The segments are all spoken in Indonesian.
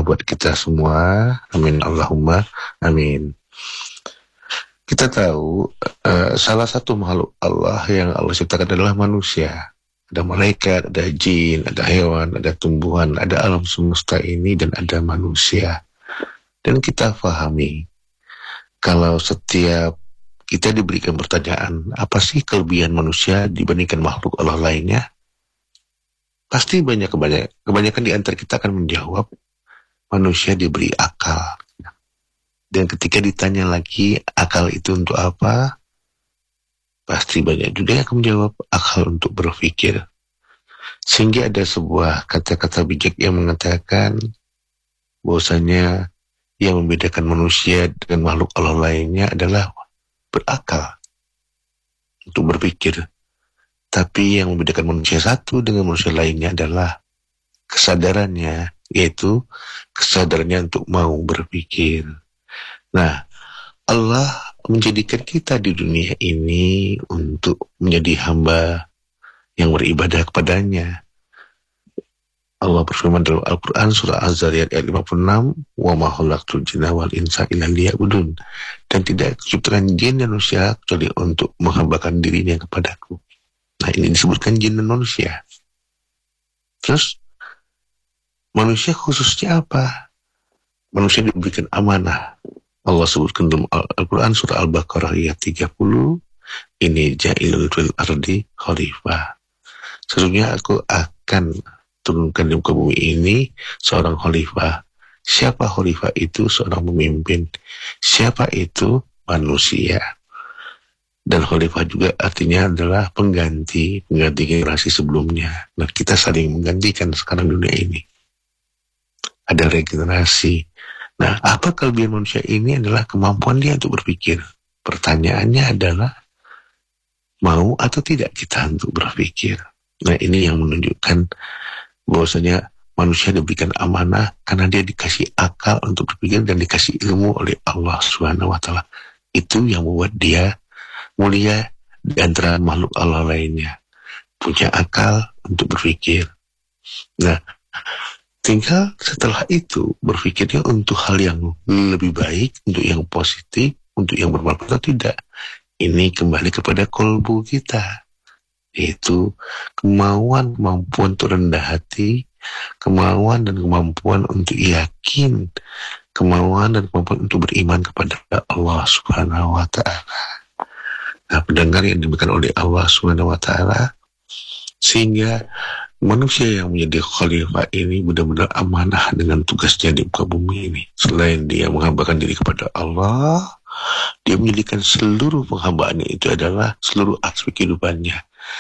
buat kita semua. Amin Allahumma amin. Kita tahu salah satu makhluk Allah yang Allah ciptakan adalah manusia. Ada malaikat, ada jin, ada hewan, ada tumbuhan, ada alam semesta ini, dan ada manusia. Dan kita pahami kalau setiap kita diberikan pertanyaan, apa sih kelebihan manusia dibandingkan makhluk Allah lainnya? Pasti kebanyakan di antara kita akan menjawab, manusia diberi akal. Dan ketika ditanya lagi, akal itu untuk apa? Pasti banyak juga yang akan menjawab, akal untuk berpikir. Sehingga ada sebuah kata-kata bijak yang mengatakan bahwasanya yang membedakan manusia dengan makhluk Allah lainnya adalah berakal untuk berpikir. Tapi yang membedakan manusia satu dengan manusia lainnya adalah kesadarannya, yaitu kesadarannya untuk mau berpikir. Nah, Allah menjadikan kita di dunia ini untuk menjadi hamba yang beribadah kepadanya. Allah berfirman dalam Al-Quran surah Az-Zariyat ayat 56, wa ma khalaqtul jinna wal insa illa liya'budun, dan tidak diciptakan jin dan manusia kecuali untuk menghambakan dirinya kepadaku. Nah, ini disebutkan jin dan manusia. Terus manusia khususnya apa? Manusia diberikan amanah. Allah sebutkan dalam Al-Quran surah Al-Baqarah ayat 30, ini ja'ilul fil ardi khalifah. Sesungguhnya aku akan turunkan di muka bumi ini seorang khalifah. Siapa khalifah itu? Seorang pemimpin. Siapa itu? Manusia. Dan khalifah juga artinya adalah pengganti generasi sebelumnya. Nah, kita saling menggantikan sekarang dunia ini. Ada regenerasi. Nah, apa kelebihan manusia ini adalah kemampuan dia untuk berpikir. Pertanyaannya adalah, mau atau tidak kita untuk berpikir? Nah, ini yang menunjukkan bahwasanya manusia diberikan amanah karena dia dikasih akal untuk berpikir dan dikasih ilmu oleh Allah Subhanahu wa taala. Itu yang membuat dia mulia di antara makhluk Allah lainnya. Punya akal untuk berpikir. Nah, tinggal setelah itu berpikirnya untuk hal yang lebih baik, untuk yang positif, untuk yang bermanfaat atau tidak. Ini kembali kepada kolbu kita, yaitu kemampuan untuk rendah hati, kemauan dan kemampuan untuk yakin, kemauan dan kemampuan untuk beriman kepada Allah Subhanahu wa taala. Nah, pendengar yang diberikan oleh Allah Subhanahu wa taala, sehingga manusia yang menjadi khalifah ini benar-benar amanah dengan tugasnya di muka bumi ini. Selain dia menghambakan diri kepada Allah, dia menjadikan seluruh penghambaannya itu adalah seluruh aspek kehidupannya.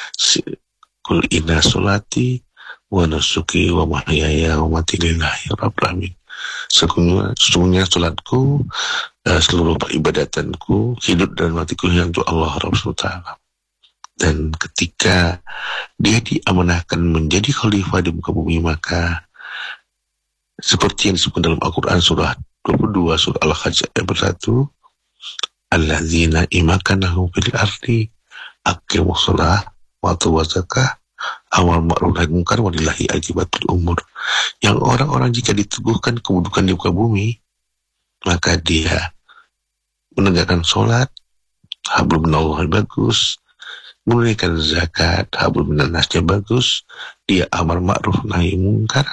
Qul inna sholati wa nusuki wa mahyaya wa mamati lillahi rabbil alamin. Sesungguhnya salatku, seluruh peribadatanku, hidup dan matiku yang untuk Allah Rabbul Ta'ala. Dan ketika dia diamanahkan menjadi khalifah di muka bumi, maka seperti yang disebutkan dalam Al-Quran surah 22 surah Al-Hajj ayat 1, alladzina imakanahum fil ardi aqimus shalah wa atu zakah amal ma'ruf nahi munkar walillahi aqibatul umur. Yang orang-orang jika diteguhkan kedudukan di muka bumi, maka dia menegakkan sholat, hablum minallah bagus, menunaikan zakat, hablum minannasnya bagus, dia amar ma'ruf nahi munkar,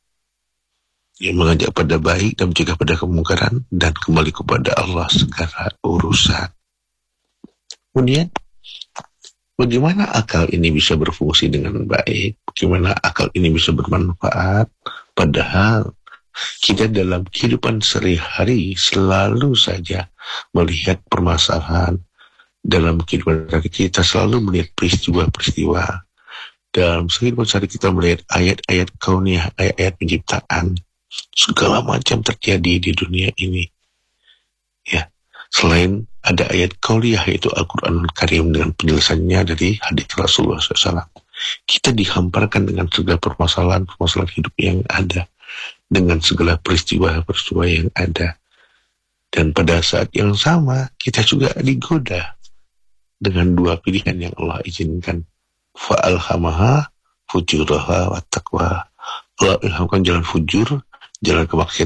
dia mengajak pada baik dan mencegah pada kemungkaran, dan kembali kepada Allah segala urusan. Kemudian, bagaimana akal ini bisa berfungsi dengan baik? Bagaimana akal ini bisa bermanfaat? Padahal kita dalam kehidupan sehari-hari selalu saja melihat permasalahan. Dalam kehidupan kita selalu melihat peristiwa-peristiwa. Dalam kehidupan sehari kita melihat ayat-ayat kauniyah, ayat-ayat penciptaan. Segala macam terjadi di dunia ini. Ya, selain ada ayat kauliyah yaitu Al-Quranul Karim dengan penjelasannya dari hadis Rasulullah SAW. Kita dihamparkan dengan segala permasalahan hidup yang ada, dengan segala peristiwa-peristiwa yang ada. Dan pada saat yang sama kita juga digoda dengan dua pilihan yang Allah izinkan. Fa'alhamaha fujuraha wa taqwa. Allah ilhamkan jalan fujur, jalan kemaksiatan